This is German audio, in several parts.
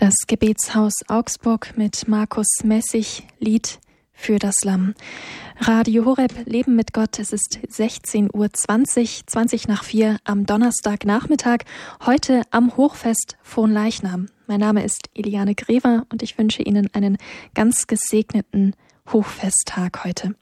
Das Gebetshaus Augsburg mit Markus Messig, Lied für das Lamm. Radio Horeb, Leben mit Gott. Es ist 16:20 Uhr, 4 am Donnerstagnachmittag, heute am Hochfest Fronleichnam. Mein Name ist Eliane Grever und ich wünsche Ihnen einen ganz gesegneten Hochfesttag heute.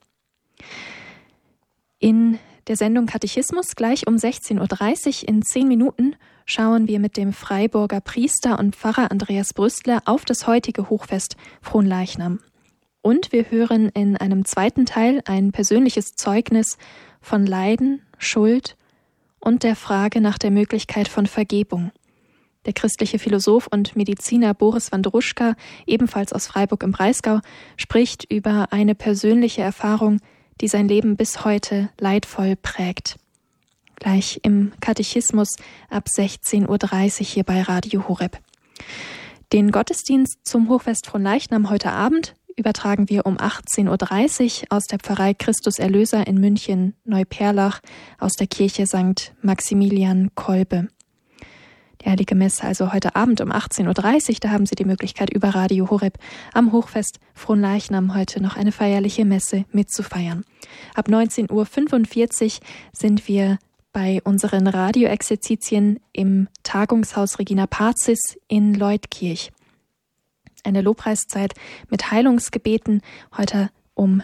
In der Sendung Katechismus gleich um 16:30 Uhr in 10 Minuten schauen wir mit dem Freiburger Priester und Pfarrer Andreas Brüstler auf das heutige Hochfest Fronleichnam. Und wir hören in einem zweiten Teil ein persönliches Zeugnis von Leiden, Schuld und der Frage nach der Möglichkeit von Vergebung. Der christliche Philosoph und Mediziner Boris Wandruschka, ebenfalls aus Freiburg im Breisgau, spricht über eine persönliche Erfahrung, die sein Leben bis heute leidvoll prägt. Gleich im Katechismus ab 16:30 Uhr hier bei Radio Horeb. Den Gottesdienst zum Hochfest Fronleichnam heute Abend übertragen wir um 18:30 Uhr aus der Pfarrei Christus Erlöser in München Neuperlach aus der Kirche St. Maximilian Kolbe. Die Heilige Messe also heute Abend um 18:30 Uhr, da haben Sie die Möglichkeit, über Radio Horeb am Hochfest Fronleichnam heute noch eine feierliche Messe mitzufeiern. Ab 19:45 Uhr sind wir bei unseren Radioexerzitien im Tagungshaus Regina Pazis in Leutkirch. Eine Lobpreiszeit mit Heilungsgebeten heute um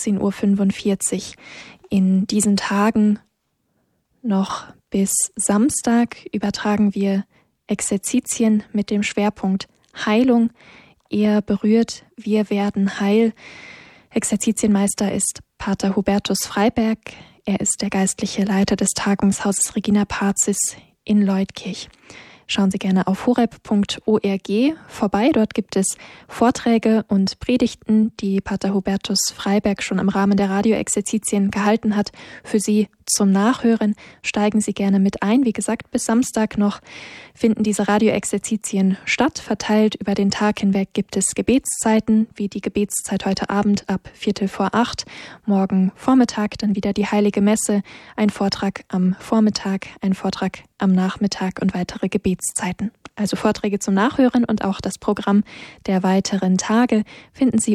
19:45 Uhr. In diesen Tagen noch bis Samstag übertragen wir Exerzitien mit dem Schwerpunkt Heilung. Er berührt, wir werden heil. Exerzitienmeister ist Pater Hubertus Freiberg. Er ist der geistliche Leiter des Tagungshauses Regina Pazis in Leutkirch. Schauen Sie gerne auf horeb.org vorbei. Dort gibt es Vorträge und Predigten, die Pater Hubertus Freiberg schon im Rahmen der Radioexerzitien gehalten hat. Für Sie zum Nachhören steigen Sie gerne mit ein. Wie gesagt, bis Samstag noch finden diese Radioexerzitien statt. Verteilt über den Tag hinweg gibt es Gebetszeiten, wie die Gebetszeit heute Abend ab 7:45. Morgen Vormittag dann wieder die Heilige Messe, ein Vortrag am Vormittag, ein Vortrag am Nachmittag und weitere Gebetszeiten. Also Vorträge zum Nachhören und auch das Programm der weiteren Tage finden Sie